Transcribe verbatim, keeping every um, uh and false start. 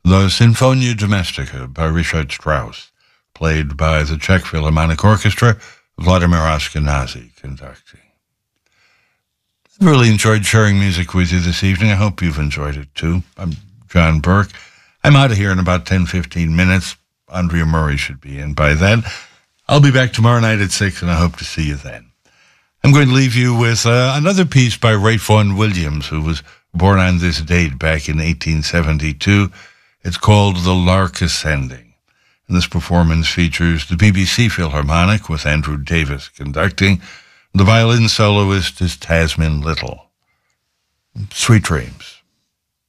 the Sinfonia Domestica by Richard Strauss, played by the Czech Philharmonic Orchestra, Vladimir Ashkenazy conducting. I've really enjoyed sharing music with you this evening. I hope you've enjoyed it too. I'm John Burke. I'm out of here in about ten, fifteen minutes. Andrea Murray should be in by then. I'll be back tomorrow night at six, and I hope to see you then. I'm going to leave you with uh, another piece by Ralph Vaughan Williams, who was born on this date back in eighteen seventy-two. It's called The Lark Ascending. And this performance features the B B C Philharmonic with Andrew Davis conducting. The violin soloist is Tasmin Little. Sweet dreams.